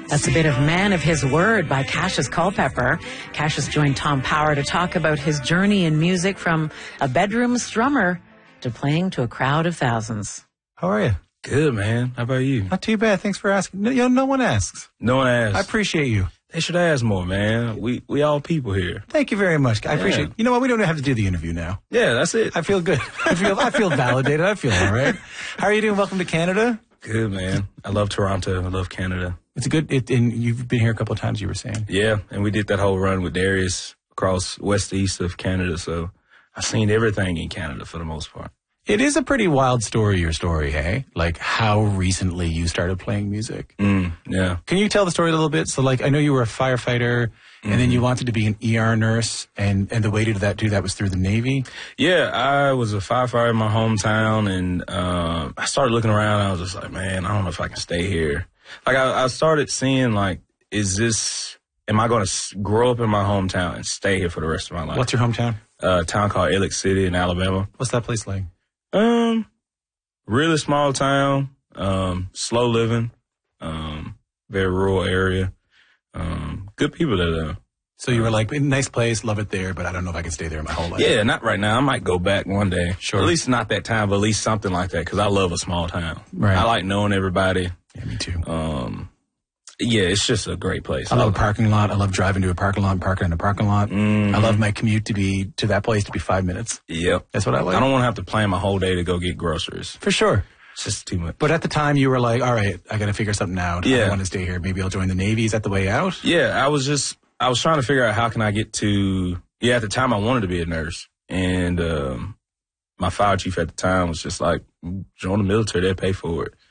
That's a bit of Man of His Word by Cassius Culpepper. Cassius joined Tom Power to talk about his journey in music from a bedroom strummer to playing to a crowd of thousands. How are you? Good, man. How about you? Not too bad. Thanks for asking. No one asks. No one asks. I appreciate you. They should ask more, man. We all people here. Thank you very much. I appreciate it. You know what? We don't have to do the interview now. Yeah, that's it. I feel good. I feel validated. I feel all right. How are you doing? Welcome to Canada. Good, man. I love Toronto. I love Canada. It's a good, and you've been here a couple of times, you were saying. Yeah, and we did that whole run with Darius across west to east of Canada, so I've seen everything in Canada for the most part. It is a pretty wild story, your story, hey? Like how recently you started playing music. Yeah. Can you tell the story a little bit? So like, I know you were a firefighter and then you wanted to be an ER nurse and the way to do that was through the Navy. Yeah, I was a firefighter in my hometown and I started looking around and I was just like, man, I don't know if I can stay here. Like I started seeing like, am I going to grow up in my hometown and stay here for the rest of my life? What's your hometown? A town called Ellick City in Alabama. What's that place like? Really small town, slow living, very rural area, good people there. So you were like, nice place, love it there, but I don't know if I can stay there my whole life. Yeah, not right now. I might go back one day. Sure. At least not that time, but at least something like that, because I love a small town. Right. I like knowing everybody. Yeah, me too. Yeah, it's just a great place. I love a parking lot. I love driving to a parking lot and parking in a parking lot. Mm-hmm. I love my commute to that place to be 5 minutes. Yep. That's what I like. I don't want to have to plan my whole day to go get groceries. For sure. It's just too much. But at the time you were like, all right, I got to figure something out. Yeah. I want to stay here. Maybe I'll join the Navy. Is that the way out? Yeah, I was trying to figure out how can I get to, at the time I wanted to be a nurse. And my fire chief at the time was just like, join the military, they'll pay for it.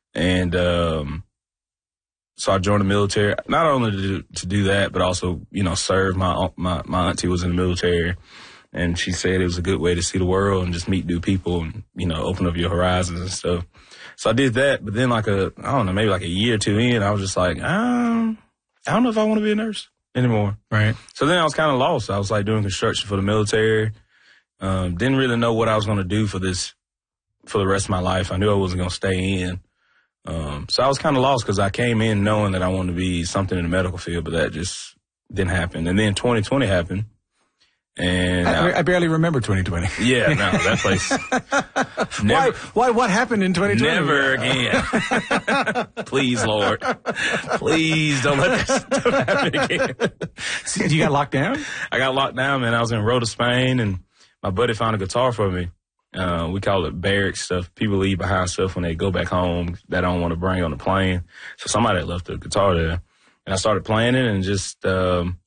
And so I joined the military, not only to do that, but also, serve. My auntie was in the military, and she said it was a good way to see the world and just meet new people and, open up your horizons and stuff. So I did that, but then maybe like a year or two in, I was just like, I don't know if I want to be a nurse anymore. Right. So then I was kind of lost. I was like doing construction for the military. Didn't really know what I was going to do for the rest of my life. I knew I wasn't going to stay in. So I was kind of lost because I came in knowing that I wanted to be something in the medical field, but that just didn't happen. And then 2020 happened. And I barely remember 2020. Yeah, no, that place. Why? What happened in 2020? Never again. Please, Lord. Please don't let this happen again. So you got locked down? I got locked down, man. I was in Rota, Spain, and my buddy found a guitar for me. We call it barrack stuff. People leave behind stuff when they go back home that I don't want to bring on the plane. So somebody had left the guitar there. And I started playing it and just,